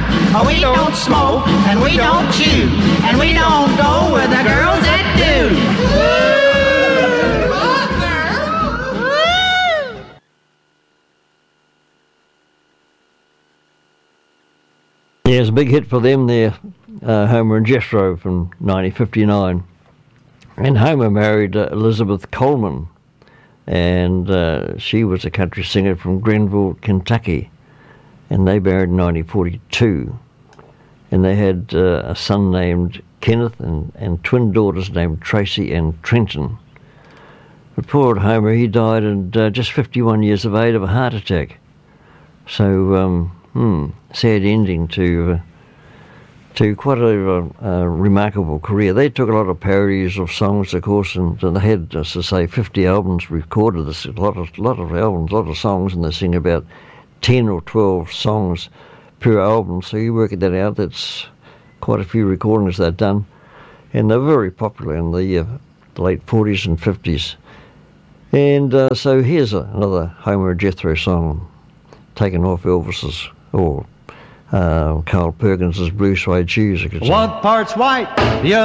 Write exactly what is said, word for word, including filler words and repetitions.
Oh, we don't smoke, and we don't chew, and we don't go with the girls that do. Yeah, it's a big hit for them there, uh, Homer and Jethro from nineteen fifty-nine. And Homer married uh, Elizabeth Coleman, and uh, she was a country singer from Grenville, Kentucky, and they married in nineteen forty-two. And they had uh, a son named Kenneth and, and twin daughters named Tracy and Trenton. But poor old Homer, he died at uh, just fifty-one years of age of a heart attack. So, um, hmm, sad ending to uh, to quite a, a remarkable career. They took a lot of parodies of songs, of course, and they had, as to say, fifty albums recorded. This a lot of lot of albums, a lot of songs, and they sing about ten or twelve songs per album. So you work that out. That's quite a few recordings they've done, and they're very popular in the, uh, the late forties and fifties. And uh, so here's a, another Homer and Jethro song taken off Elvis's or uh, Carl Perkins's Blue Suede Shoes. One part's white, the